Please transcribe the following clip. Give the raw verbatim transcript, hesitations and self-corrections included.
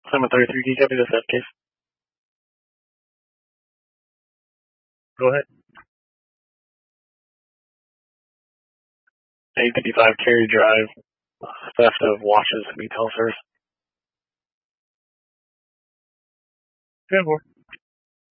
Simon thirty-three, can you copy the theft case? Go ahead. eight fifty-five Cary Drive, theft of watches at retail stores. ten four.